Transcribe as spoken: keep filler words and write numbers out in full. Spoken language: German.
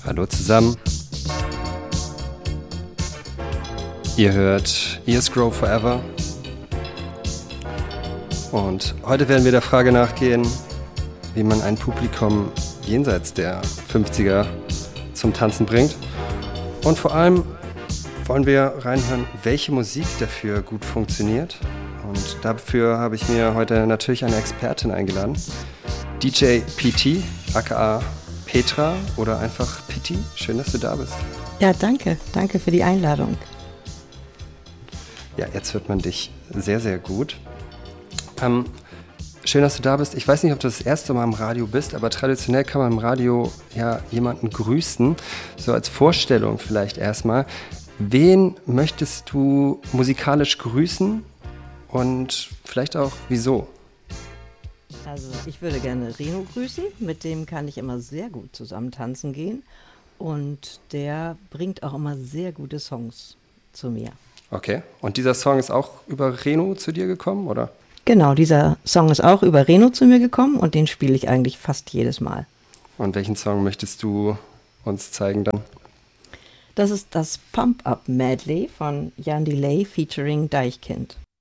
Hallo zusammen. Ihr hört Ears Grow Forever. Und heute werden wir der Frage nachgehen, wie man ein Publikum jenseits der fünfziger zum Tanzen bringt. Und vor allem wollen wir reinhören, welche Musik dafür gut funktioniert. Und dafür habe ich mir heute natürlich eine Expertin eingeladen. D J P T, aka Petra oder einfach Pitti. Schön, dass du da bist. Ja, danke. Danke für die Einladung. Ja, jetzt hört man dich sehr, sehr gut. Ähm, schön, dass du da bist. Ich weiß nicht, ob du das erste Mal im Radio bist, aber traditionell kann man im Radio ja jemanden grüßen. So als Vorstellung vielleicht erstmal. Wen möchtest du musikalisch grüßen und vielleicht auch wieso? Also ich würde gerne Reno grüßen, mit dem kann ich immer sehr gut zusammen tanzen gehen und der bringt auch immer sehr gute Songs zu mir. Okay, und dieser Song ist auch über Reno zu dir gekommen, oder? Genau, dieser Song ist auch über Reno zu mir gekommen und den spiele ich eigentlich fast jedes Mal. Und welchen Song möchtest du uns zeigen dann? Das ist das Pump Up Medley von Jan Delay featuring Deichkind.